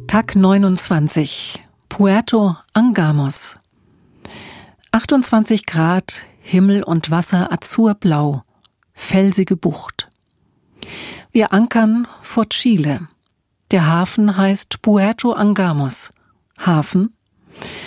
Tag 29, Puerto Angamos. 28 Grad, Himmel und Wasser azurblau, felsige Bucht. Wir ankern vor Chile. Der Hafen heißt Puerto Angamos. Hafen?